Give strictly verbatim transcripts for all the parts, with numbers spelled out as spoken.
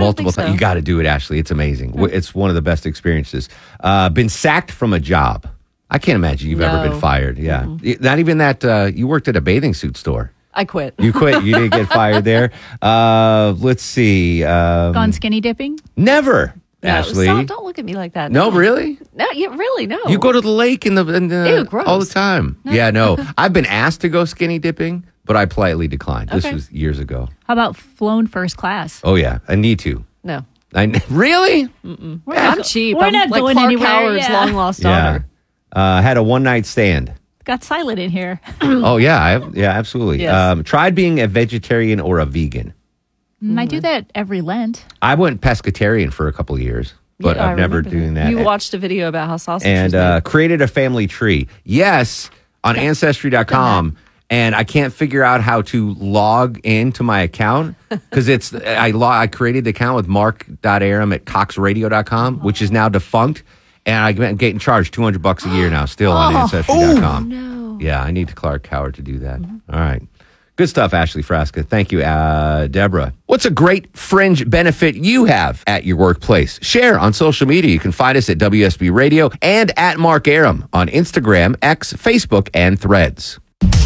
multiple so. times. You got to do it, Ashley. It's amazing. Okay. It's one of the best experiences. Uh, been sacked from a job. I can't imagine you've No. ever been fired. Yeah. Mm-mm. Not even that. Uh, you worked at a bathing suit store. I quit. You quit. You didn't get fired there. Uh, let's see. Um, Gone skinny dipping? Never, No, Ashley. stop, don't look at me like that. No, really? No, you really no. You go to the lake in the, in the Ew, gross. all the time. No. Yeah, no. I've been asked to go skinny dipping, but I politely declined. This Okay. was years ago. How about flown first class? Oh yeah, I need to. No. I really. Mm-mm. We're I'm not- cheap. we're I'm not like going Clark anywhere, Howard's yeah. long lost Yeah. daughter. Uh, had a one night stand. Got silent in here. Oh yeah, I, yeah, absolutely. Yes. Um, tried being a vegetarian or a vegan. Mm, I do that every Lent. I went pescatarian for a couple of years, but Yeah, I I've never remember doing that. You watched a video about how sausage and was uh, made. created a family tree. Yes, on ancestry dot com. And I can't figure out how to log into my account because it's I lo- I created the account with mark dot aram at cox radio dot com, which is now defunct. And I'm getting charged two hundred bucks a year now still on Oh. ancestry dot com. Oh, no. Yeah, I need to Clark Howard to do that. All right. Good stuff, Ashley Frasca. Thank you, uh, Deborah. What's a great fringe benefit you have at your workplace? Share on social media. You can find us at W S B Radio and at Mark Aram on Instagram, X, Facebook, and Threads.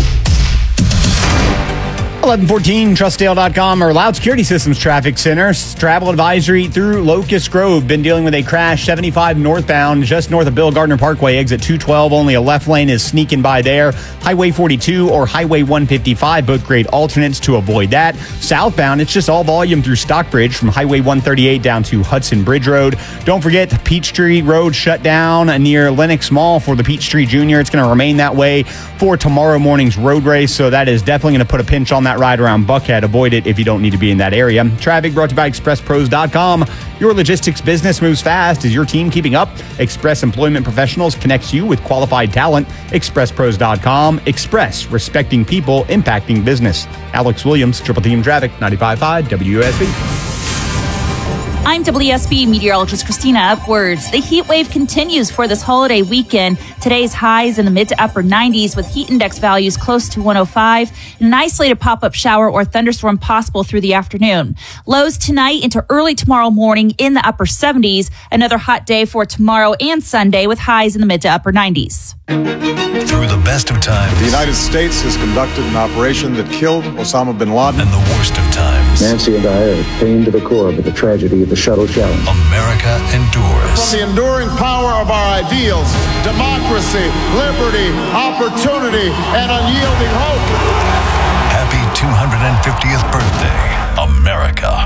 eleven fourteen, trustdale dot com or Loud Security Systems Traffic Center. Travel advisory through Locust Grove. Been dealing with a crash seventy-five northbound, just north of Bill Gardner Parkway, exit two twelve. Only a left lane is sneaking by there. Highway forty-two or Highway one fifty-five, both great alternates to avoid that. Southbound, it's just all volume through Stockbridge from Highway one thirty-eight down to Hudson Bridge Road. Don't forget the Peachtree Road shut down near Lenox Mall for the Peachtree Junior. It's going to remain that way for tomorrow morning's road race, so that is definitely going to put a pinch on that ride around Buckhead. Avoid it if you don't need to be in that area. Traffic brought to you by express pros dot com. Your logistics business moves fast. Is your team keeping up? Express Employment Professionals connects you with qualified talent. express pros dot com. Express, respecting people, impacting business. Alex Williams, Triple Team Traffic, ninety-five point five W S B. I'm W S B meteorologist Christina Upwards. The heat wave continues for this holiday weekend. Today's highs in the mid to upper nineties with heat index values close to one oh five and an isolated pop-up shower or thunderstorm possible through the afternoon. Lows tonight into early tomorrow morning in the upper seventies. Another hot day for tomorrow and Sunday with highs in the mid to upper nineties. Through the best of times. The United States has conducted an operation that killed Osama bin Laden. And the worst of times. Nancy and I are pained to the core by the tragedy of the shuttle challenge. America endures. From the enduring power of our ideals, democracy, liberty, opportunity, and unyielding hope. Happy two hundred fiftieth birthday, America.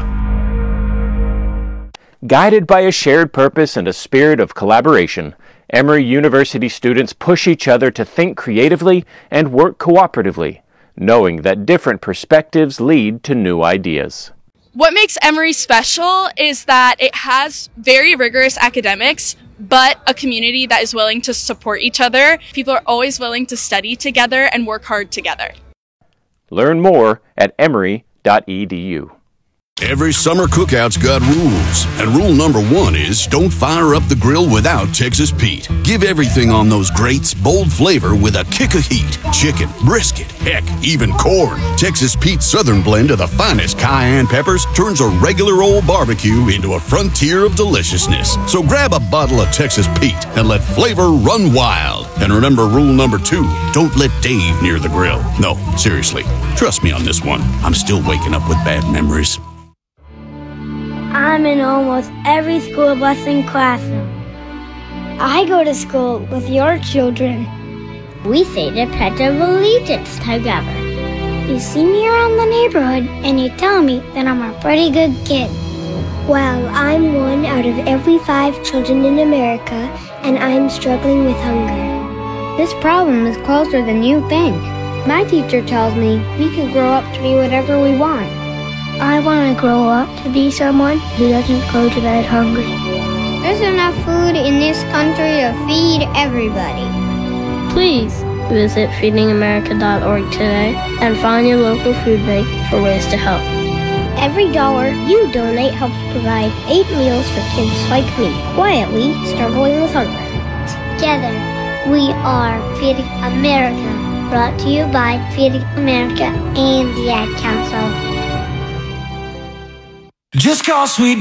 Guided by a shared purpose and a spirit of collaboration, Emory University students push each other to think creatively and work cooperatively, knowing that different perspectives lead to new ideas. What makes Emory special is that it has very rigorous academics, but a community that is willing to support each other. People are always willing to study together and work hard together. Learn more at emory dot e d u. Every summer cookout's got rules, and rule number one is don't fire up the grill without Texas Pete. Give everything on those grates bold flavor with a kick of heat. Chicken, brisket, heck, even corn. Texas Pete's Southern blend of the finest cayenne peppers turns a regular old barbecue into a frontier of deliciousness. So grab a bottle of Texas Pete and let flavor run wild. And remember rule number two, don't let Dave near the grill. No, seriously, trust me on this one. I'm still waking up with bad memories. I'm in almost every school bus and classroom. I go to school with your children. We say the Pledge of Allegiance together. You see me around the neighborhood and you tell me that I'm a pretty good kid. Well, I'm one out of every five children in America, and I'm struggling with hunger. This problem is closer than you think. My teacher tells me we can grow up to be whatever we want. I want to grow up to be someone who doesn't go to bed hungry. There's enough food in this country to feed everybody. Please visit feeding america dot org today and find your local food bank for ways to help. Every dollar you donate helps provide eight meals for kids like me, quietly struggling with hunger. Together, we are Feeding America, brought to you by Feeding America and the Ad Council. Just call Sweet